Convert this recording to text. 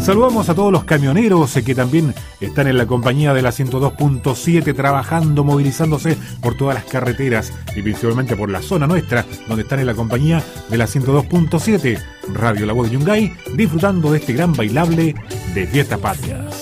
Saludamos a todos los camioneros que también están en la compañía de la 102.7 trabajando, movilizándose por todas las carreteras y principalmente por la zona nuestra, donde están en la compañía de la 102.7 Radio La Voz de Yungay, disfrutando de este gran bailable de Fiestas Patrias.